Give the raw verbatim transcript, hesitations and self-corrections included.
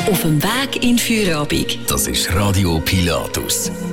Auf dem Weg in Feierabend. Das ist Radio Pilatus.